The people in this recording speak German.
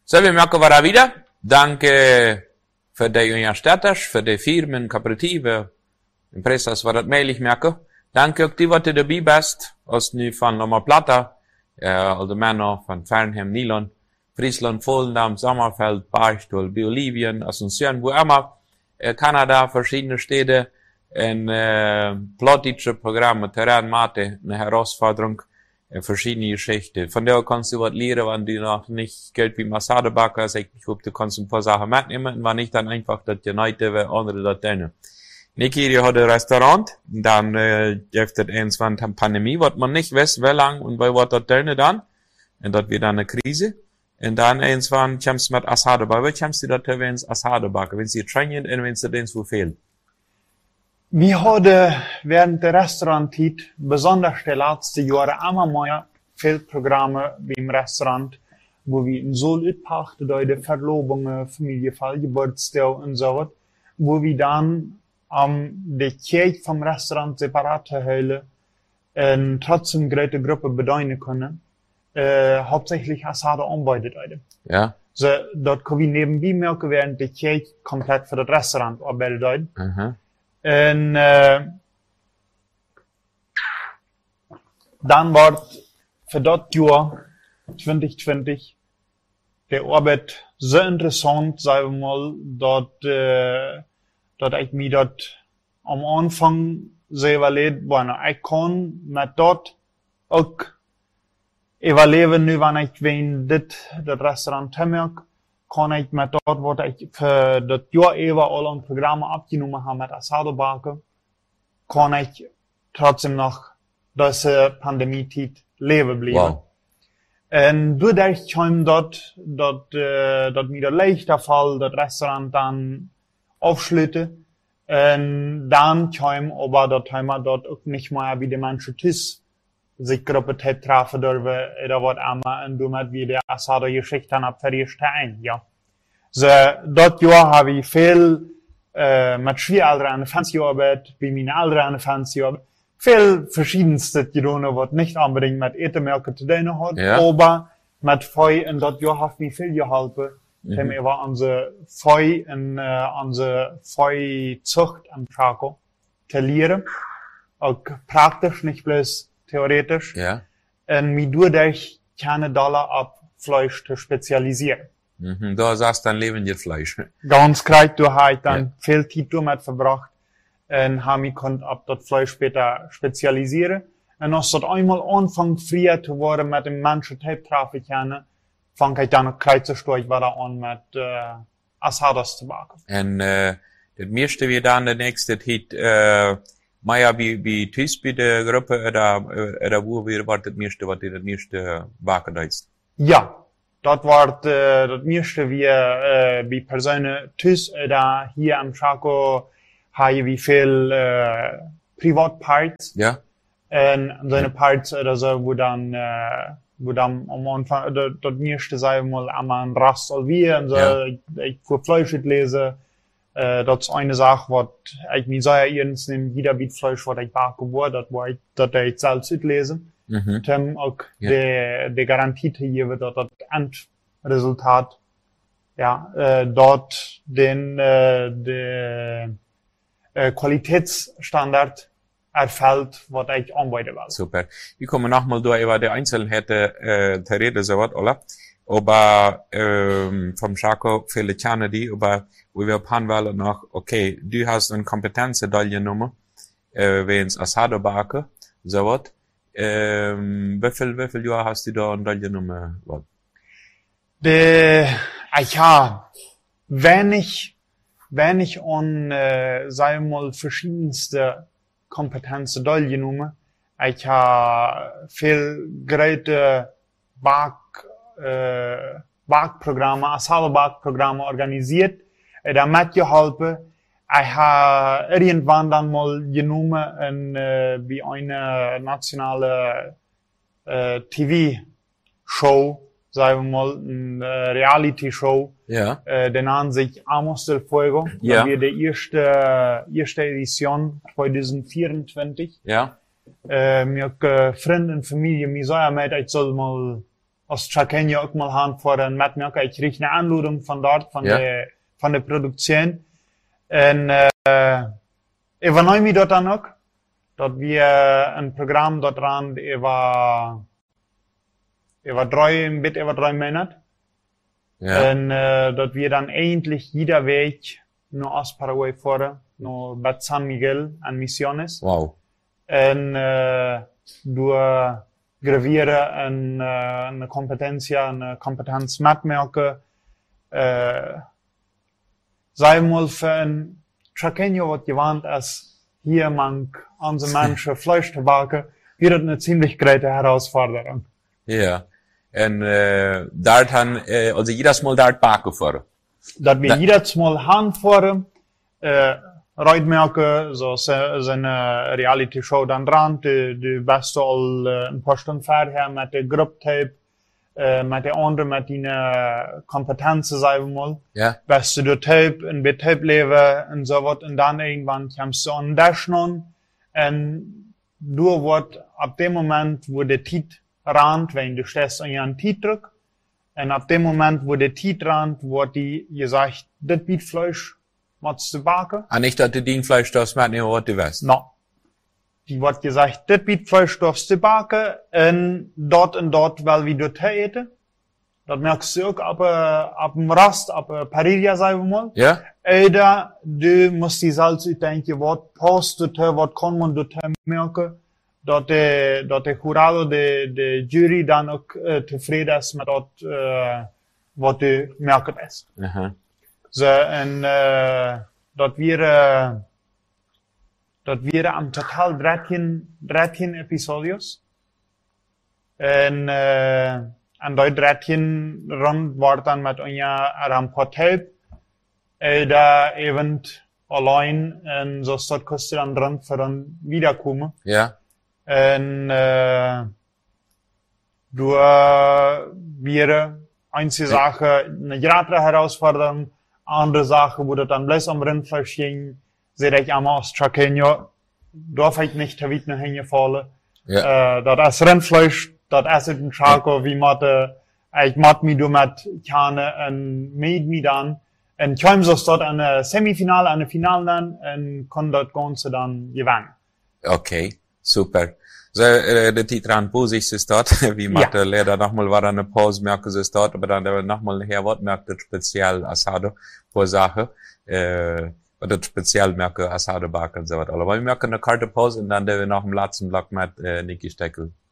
So, wir merken wir wieder. Danke für die Unterstützer, für die Firmen, Kooperative, Empresas, was das möglich merken. Danke auch die, was du dabei bist, aus nu von Loma Plata, also Männer von Fernheim, Nilon, Friesland, Volendam, Sommerfeld, Barstuhl, Bolivien, Asunción, wo immer, Kanada, verschiedene Städte, politische Programme, Terrainmate, eine Herausforderung, verschiedene Geschichten. Von der kannst du was lernen, wenn du noch nicht Geld wie Massade backen, ich glaube, du kannst ein paar Sachen mitnehmen, und wenn nicht, dann einfach das United, weil andere das tun. Niki, die hat ein Restaurant, dann, dürfte eins von der Pandemie, was man nicht weiß, wie lang und bei was das tun dann, und das wird dann eine Krise. Und dann eins von, kommst mit Assade backen, wie kommst du da, wenn es Assade backen, wenn sie trainieren und wenn sie den so fehlt? Wir haben während der Restaurantzeit, besonders die letzten Jahre, immer mehr viele Programme wie im Restaurant, wo wir in Sol utpachten, die Verlobungen, Familienfall, Geburtstag und so was, wo wir dann die Kirche vom Restaurant separat halten und trotzdem große Gruppe bedienen können, hauptsächlich Assade anbietet. Ja. So, dort können wir nebenbei merken, während die Kirche komplett für das Restaurant arbeitet. En dann wird für das Jahr 2020 der Arbeit so interessant, sagen wir mal, dass ich mir dort am Anfang sehr überlegt, bueno, ich kann mit dort auch überleben, nu wenn ich wen das Restaurant merke, kann ich mit dort, was ich für das Jahr über alle Programme abgenommen habe mit Assado backen, kann ich trotzdem noch diese Pandemie-Zeit leben bleiben. Wow. Und dadurch kam dort mir leichter Fall, das Restaurant dann aufschlitten. Und dann kam aber das Thema dort auch nicht mehr wie die Menschen sich Gruppe treffen dürfen, oder was immer, und damit wir die Assado-Geschichte dann abfertigt ein, ja. So, dort Jahr habe ich viel, mit Schwiegereltern an der Fernseharbeit, wie meine Eltern an der Fernseharbeit, viel verschiedenste getan, was nicht unbedingt mit Etermärkten zu tun hat, ja. Aber mit Feu, und dort Jahr hat mir viel geholfen, denn wir war unsere Feu, unsere Feuzucht am Chaco, zu lernen, auch praktisch, nicht bloß theoretisch, ja. Und mir dadurch keine Dollar ab Fleisch zu spezialisieren. Da sagst dann lebendes Fleisch. Ganz korrekt, du hast dann viel Zeit damit verbracht, und haben mich ab das Fleisch später spezialisieren. Und als das einmal anfängt, früher zu werden mit dem Menschen Tape-Traffic, fange ich dann noch kreuzesteuig weiter an mit, Assadas zu backen. Und, das meiste wir dann der nächste Zeit, Maja, wie tust bei der Gruppe, oder wo wir was das meiste backen ist? Ja, das war, das meiste wir, bei Personen tust, oder hier am Chaco, haben wir viel, Privatparts. Ja. Und seine Parts oder so, wo dann am Anfang, das meiste, sagen wir mal, einmal ein Rast solvieren, so, ja. Ich für Fleisch lese, das ist eine Sache, was ich mir sehr ernst nehme, jeder Bietfleisch, was ich backe, das ich selbst lese. Dann auch die Garantie hier wird, dass das Endresultat, ja, dort den, Qualitätsstandard erfällt, was ich anbieten will. Super. Wir kommen nochmal durch über die Einzelheiten, zu reden, so was, oder? Aber, vom Chaco, viele kennen die, aber, wo wir panwellen noch, okay, du hast eine Kompetenz, genommen, wenn's Assado backen, so was. Wie viel Jahre hast du da eine genommen, was? Ja, wenn ich an, sagen wir mal, verschiedenste Kompetenzen genommen, ich habe viel große Backprogramme, Assado-Backprogramme organisiert, damit geholfen. Ich habe irgendwann dann mal genommen, wie eine nationale, TV-Show, sagen wir mal, eine Reality-Show, ja. Der nennt sich Amos del Fuego. Ja. Das wird die erste Edition 2024. Ja. Mir Freunde und Familie, mir sagen, ich soll mal aus Trakenio auch mal haben vor den Matmerker. Ich riech eine Anladung von dort, von der Produktion. Und, ich war neu dort dann auch. Dort wir ein Programm dort ran, über 3 Monate. Ja. Und, dort wir dann eigentlich jeder Weg nur aus Paraguay fahren, nur Bad San Miguel an Misiones. Wow. Und, durch gravieren eine Kompetenz mitmerken, sei mal für ein Trakenio, was gewarnt ist, hier unsere Menschen Fleisch zu backen, wird eine ziemlich große Herausforderung. Ja. Und, dort han, also jedes Mal dort backen fahren. Dat wir jedes Mal handfahren, Reitmerken, so eine Reality-Show dann dran, du bist all ein paar Stunden vorher mit der Grupptape, mit der anderen, mit deinen Kompetenzen, sagen wir mal. Ja. Bist du Tape, in der Tape leben und so was, und dann irgendwann kommst du an Dash und du wird ab dem Moment, wo der Tit rannt, wenn du stehst an ihren Tit drück, und ab dem Moment, wo der Tit rannt, wird die gesagt, das Bietfleisch, machst du backen? Ah, nicht, dass du den Fleisch darfst mitnehmen, was du weißt. No. Die wird gesagt, das Bietfleisch darfst du backen, und dort, weil wir dort eten. Das merkst du auch ab dem Rast, ab Parilla, sagen wir mal. Ja? Oder du musst die Salz denken, was passt dort, was kann man dort merken, dass der Jurado, der Jury dann auch zufrieden ist mit dort, was du merken ist. Aha. So, und dort wir am total 13 Episodios. Und die 13 rund war dann mit uns ein paar Tape. Da eben allein, und so dort kostet dann dran für dann wiederkommen. Ja. Und wir einzige Sache, eine gerade Herausforderung, andere Sache, wo das dann bloß am Rindfleisch ging, sehe ich einmal aus Trakenio, darf ich nicht wieder hingefallen. Ja. Das ist Rindfleisch, das ist ein Chaco, wie ich mich mit Kerne und mit mir dann. Und ich komme so dort an eine Semifinale, an eine Finale dann, und kann dort Ganze dann gewinnen. Okay, super. So, der Titran Busig ist dort, wie Mathe leider nochmal war eine Pause, merke es dort, aber dann nochmal nachher Wort merkt das speziell Asado, pro Sache, das speziell merke Asado backen und so was. Aber wir merken eine Karte Pause und dann der wir noch im letzten Block mit, Niki Steckel